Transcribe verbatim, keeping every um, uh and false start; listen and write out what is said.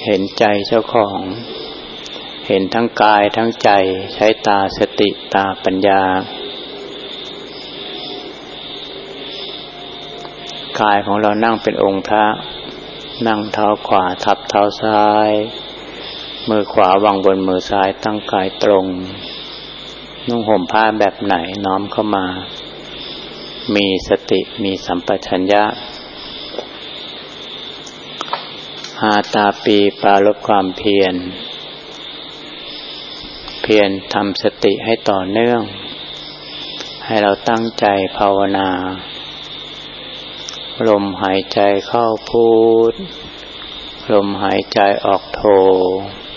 เห็นใจเจ้าของเห็นทั้งกายทั้งใจใช้ตาสติตาปัญญากายของเรานั่งเป็นองค์พระนั่งเท้าขวาทับเท้าซ้ายมือขวาวางบนมือซ้ายตั้งกายตรงนุ่งห่มผ้าแบบไหนน้อมเข้ามามีสติมีสัมปชัญญะหาตาปีปราลบความเพียรเพียรทำสติให้ต่อเนื่องให้เราตั้งใจภาวนาลมหายใจเข้าพุทลมหายใจออกโท